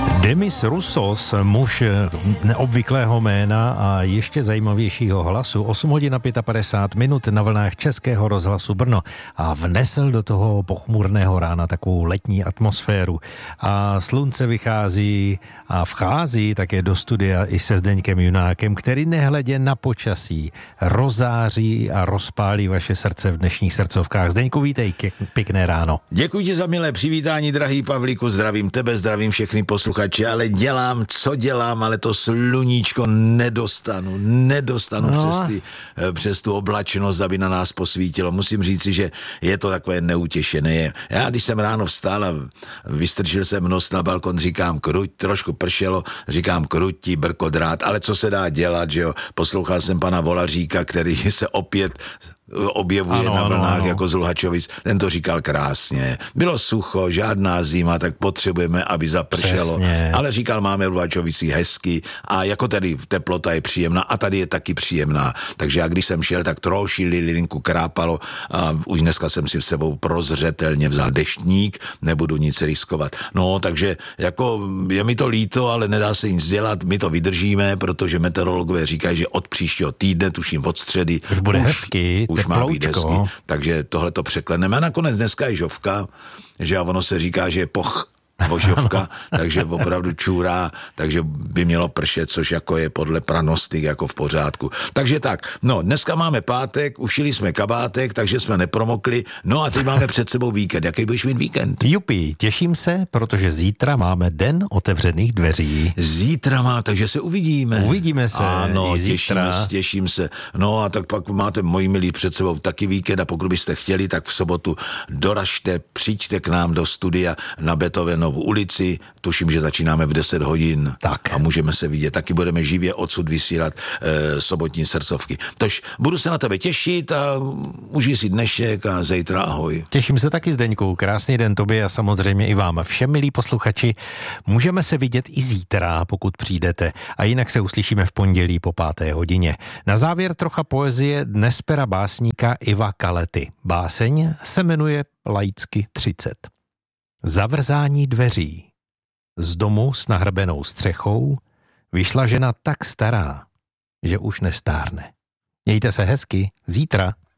Demis Roussos, muž neobvyklého jména a ještě zajímavějšího hlasu, 8 hodin a 55 minut na vlnách Českého rozhlasu Brno a vnesl do toho pochmurného rána takovou letní atmosféru. A slunce vychází a vchází také do studia i se Zdeňkem Junákem, který nehledě na počasí rozáří a rozpálí vaše srdce v dnešních srdcovkách. Zdeňku, vítej, pěkné ráno. Děkuji ti za milé přivítání, drahý Pavlíku, zdravím tebe, zdravím všechny posluchače, ale dělám, co dělám, ale to sluníčko nedostanu přes tu oblačnost, aby na nás posvítilo. Musím říci, že je to takové neutěšené. Já, když jsem ráno vstal a vystrčil jsem nos na balkon, říkám kruť, trošku pršelo, říkám krutí, brkodrát, ale co se dá dělat, že jo? Poslouchal jsem pana Volaříka, který se opět objevuje na vlnách jako z Luhačovic. Ten to říkal krásně. Bylo sucho, žádná zima, tak potřebujeme, aby zapršelo. Přesně. Ale říkal, máme v Luhačovicích hezky a jako tady teplota je příjemná a tady je taky příjemná. Takže já když jsem šel, tak troši lilinku krápalo a už dneska jsem si v sebou prozřetelně vzal deštník, nebudu nic riskovat. No, takže jako je mi to líto, ale nedá se nic dělat, my to vydržíme, protože meteorologové říkají, že od příštího týdne, tuším od středy, už bude hezky. Už má být hezky, takže tohle to překleneme. A nakonec dneska je žovka, že a ono se říká, že je vožovka, takže opravdu čůrá, takže by mělo pršet, což jako je podle pranostik jako v pořádku. Takže tak, no dneska máme pátek, ušili jsme kabátek, takže jsme nepromokli, no a teď máme před sebou víkend. Jaký budeš mít víkend? Jupi, těším se, protože zítra máme den otevřených dveří. Zítra má, takže se uvidíme. Uvidíme se. Ano, těším se. No a tak pak máte, moji milí, před sebou taky víkend a pokud byste chtěli, tak v sobotu doražte, přijďte k nám do studia na Beethovenovou ulici, tuším, že začínáme v 10 hodin tak. A můžeme se vidět. Taky budeme živě odsud vysílat sobotní srdcovky. Tož budu se na tebe těšit a užij si dnešek a zítra ahoj. Těším se taky, Zdeňku. Krásný den tobě a samozřejmě i vám všem, milí posluchači. Můžeme se vidět i zítra, pokud přijdete. A jinak se uslyšíme v pondělí po 5. hodině. Na závěr trocha poezie dnes pera básníka Iva Kalety. Báseň se jmenuje laicky 30. Zavrzání dveří. Z domu s nahrbenou střechou vyšla žena tak stará, že už nestárne. Mějte se hezky, zítra.